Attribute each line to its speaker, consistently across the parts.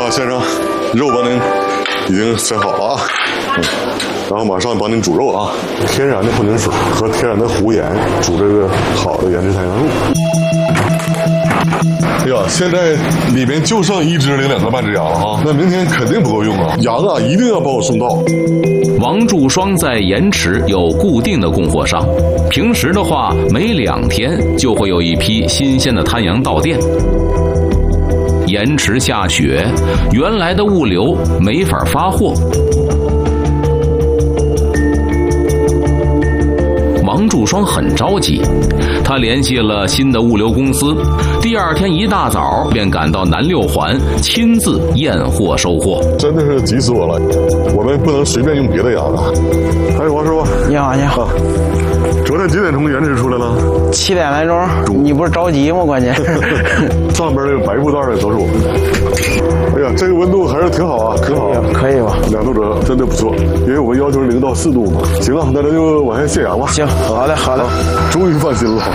Speaker 1: 好，先生，肉帮您已经塞好了啊。然后马上帮您煮肉啊，天然的矿泉水和天然的湖盐煮这个好的原汁太阳肉。哎呀，现在里面就剩1只零2个半只羊了啊，那明天肯定不够用啊，羊啊一定要帮我送到。
Speaker 2: 王祝双在盐池有固定的供货商，平时的话每2天就会有一批新鲜的滩羊到店。盐池下雪，原来的物流没法发货。王祝双很着急，他联系了新的物流公司，第2天一大早便赶到南6环，亲自验货收货。
Speaker 1: 真的是急死我了，我们不能随便用别的羊啊。哎，王师傅，
Speaker 3: 你好，你好。
Speaker 1: 昨天几点从盐池出来了
Speaker 3: ？7点来钟。你不是着急吗？关键。
Speaker 1: 上边这个白布袋的都是我们的。哎呀，这个温度还是挺好啊，挺好。
Speaker 3: 可以吧
Speaker 1: ？2度折，真的不错。因为我们要求0到4度嘛。行了，那咱就往下卸羊吧。
Speaker 3: 行，好的，好的。
Speaker 1: 终于放心了。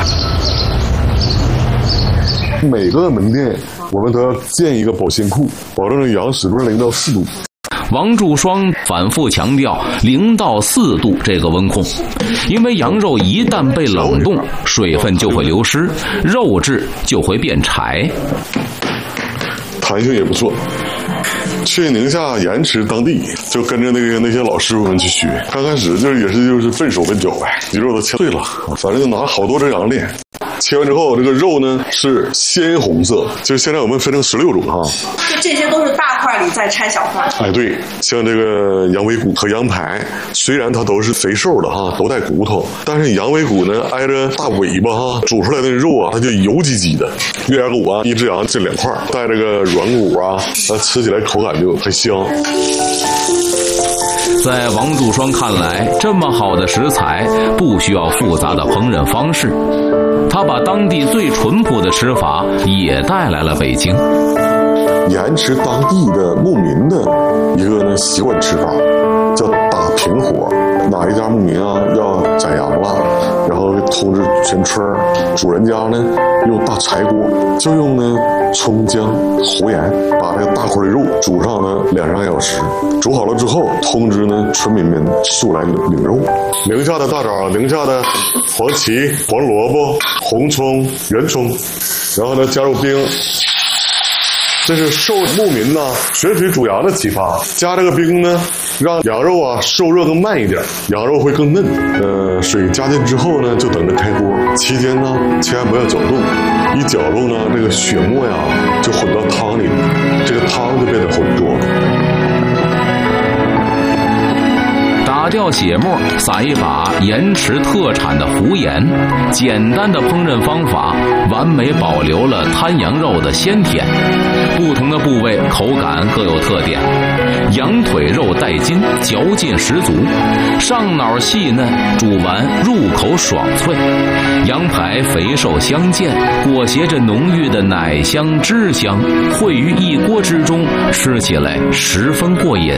Speaker 1: 每个门店我们都要建一个保鲜库，保证羊始终0到4度。
Speaker 2: 王祝双反复强调0到4度这个温控，因为羊肉一旦被冷冻，水分就会流失，肉质就会变柴。
Speaker 1: 弹性也不错。去宁夏盐池当地，就跟着那些老师傅们去学。刚开始就是笨手笨脚呗，肉都切碎了，反正就拿好多只羊练。切完之后，这个肉呢是鲜红色，就是现在我们分成16种哈。
Speaker 4: 就这些都是大块，你再拆小块。
Speaker 1: 哎，对，像这个羊尾骨和羊排，虽然它都是肥瘦的哈，都带骨头，但是羊尾骨呢挨着大尾巴哈，煮出来的肉啊，它就油唧唧的。月牙骨啊，一只羊这2块，带这个软骨啊，它吃起来口感就很香。
Speaker 2: 在王祝双看来，这么好的食材不需要复杂的烹饪方式，他把当地最淳朴的吃法也带来了北京。
Speaker 1: 盐池当地的牧民的一个呢习惯吃法叫打平火，哪一家牧民啊要宰羊了，然后通知全村，主人家呢用大柴锅，就用呢葱姜胡盐把这个大块的肉煮上呢2、3个小时，煮好了之后通知呢村民们速来领肉。宁夏的大枣，宁夏的黄芪、黄萝卜、红葱、圆葱，然后呢加入冰。这是受牧民呐水水煮羊的启发，加这个冰呢，让羊肉啊受热更慢一点，羊肉会更嫩。水加进之后呢，就等着开锅。期间呢，千万不要搅动，一搅动呢，这个血沫呀就混到汤里，这个汤就变得浑浊。
Speaker 2: 打掉血沫，撒一把盐池特产的湖盐，简单的烹饪方法完美保留了滩羊肉的鲜甜。不同的部位口感各有特点，羊腿肉带筋，嚼劲十足；上脑细嫩，煮完入口爽脆；羊排肥瘦相间，裹挟着浓郁的奶香汁香，烩于一锅之中，吃起来十分过瘾。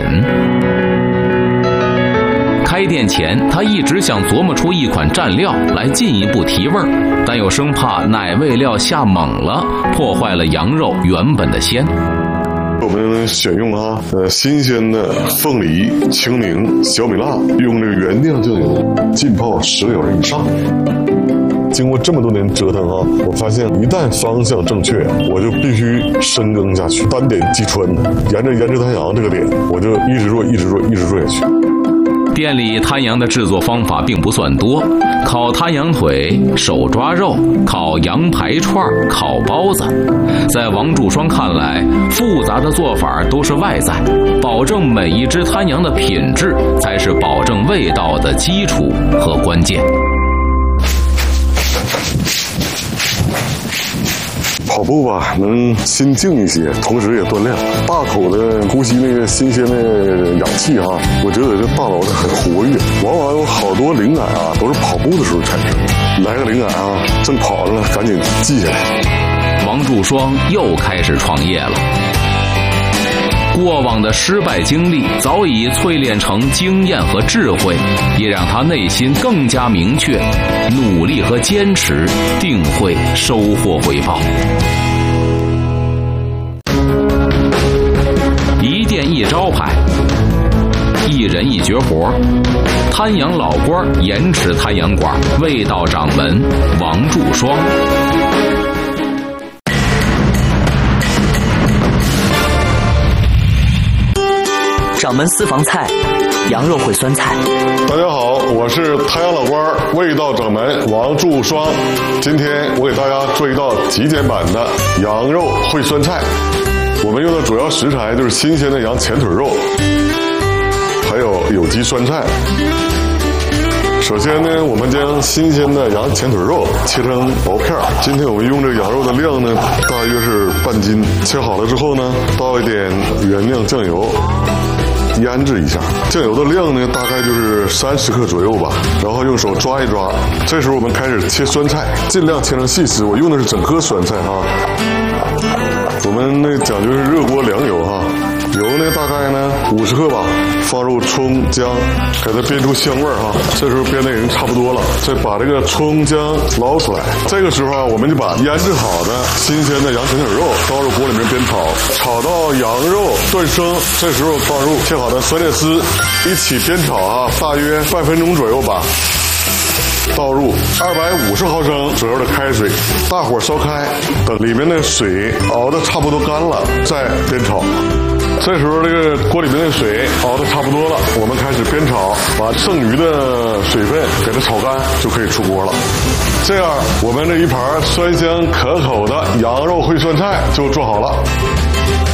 Speaker 2: 开店前，他一直想琢磨出一款蘸料来进一步提味儿，但又生怕奶味料下猛了，破坏了羊肉原本的鲜。
Speaker 1: 我们选用新鲜的凤梨、青柠、小米辣，用这个原酿酱油浸泡10个小时以上。经过这么多年折腾我发现一旦方向正确，我就必须深耕下去，单点击穿的，沿着盐池滩羊这个点，我就一直做下去。
Speaker 2: 店里滩羊的制作方法并不算多，烤滩羊腿、手抓肉、烤羊排串、烤包子。在王祝双看来，复杂的做法都是外在，保证每一只滩羊的品质才是保证味道的基础和关键。
Speaker 1: 跑步吧，能心静一些，同时也锻炼，大口的呼吸那个新鲜的氧气我觉得这大脑很活跃，往往有好多灵感都是跑步的时候产生。来个灵感正跑着呢，赶紧记下来。
Speaker 2: 王祝双又开始创业了。过往的失败经历早已淬炼成经验和智慧，也让他内心更加明确，努力和坚持定会收获回报。 招牌。一人一绝活，滩阳老官盐池滩阳馆味道掌门王祝双。
Speaker 5: 掌门私房菜，羊肉烩酸菜。
Speaker 1: 大家好，我是滩阳老官味道掌门王祝双。今天我给大家做一道极简版的羊肉烩酸菜。我们用的主要食材就是新鲜的羊前腿肉，还有有机酸菜。首先呢，我们将新鲜的羊前腿肉切成薄片。今天我们用这个羊肉的量呢，大约是半斤。切好了之后呢，倒一点原酿酱油，腌制一下。酱油的量呢，大概就是30克左右吧。然后用手抓一抓。这时候我们开始切酸菜，尽量切成细丝。我用的是整颗酸菜哈。我们那讲究是热锅凉油哈。油呢大概呢50克吧，放入葱姜，给它煸出香味哈。这时候煸的已经差不多了，再把这个葱姜捞出来。这个时候啊，我们就把腌制好的新鲜的羊前腿肉倒入锅里面煸炒，炒到羊肉断生。这时候放入切好的酸菜丝，一起煸炒啊，大约半分钟左右吧。倒入250毫升左右的开水，大火烧开，等里面的水熬得差不多干了，再煸炒。这时候这个锅里面的水熬得差不多了，我们开始煸炒，把剩余的水分给它炒干，就可以出锅了。这样我们这一盘酸香可口的羊肉烩酸菜就做好了。